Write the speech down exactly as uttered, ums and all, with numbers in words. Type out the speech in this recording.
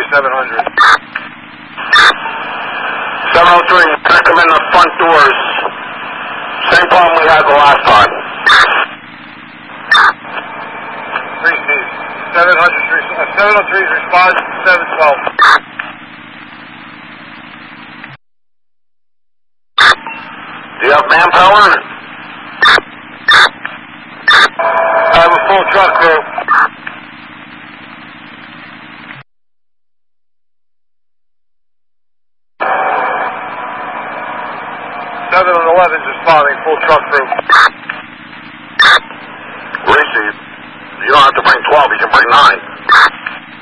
seven hundred. seven oh three, check them in the front doors. Same problem we had the last time. Three Steve. seven hundred, uh, seven oh three response, seven twelve. Do you have manpower? I have a full truck crew. seven and eleven's responding, full truck crew. Receive. You don't have to bring twelve, you can bring nine.